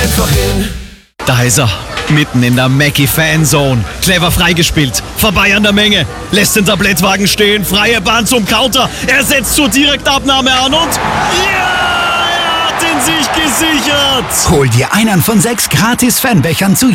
einfach hin. Da ist er, mitten in der Mackie-Fanzone. Clever freigespielt, vorbei an der Menge. Lässt den Tablettwagen stehen, freie Bahn zum Counter. Er setzt zur Direktabnahme an und... Ja! Er hat ihn sich gesichert! Hol dir einen von 6 gratis Fanbechern zu